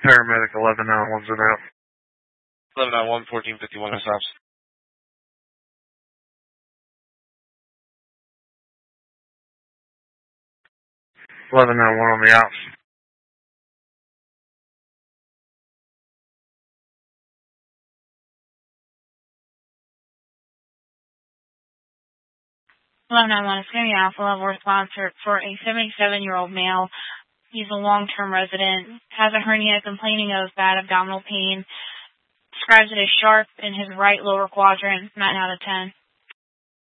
Paramedic 1191's in out. 1191, 1451 stops. 1191 on the outs. It's going to be Alpha Level response for a 77-year-old male. He's a long-term resident, has a hernia, complaining of bad abdominal pain, describes it as sharp in his right lower quadrant, 9 out of 10.